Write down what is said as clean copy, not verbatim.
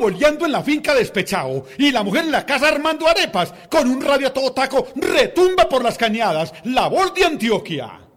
boleando en la finca despechado y la mujer en la casa armando arepas, con un radio a todo taco, retumba por las cañadas, la voz de Antioquia.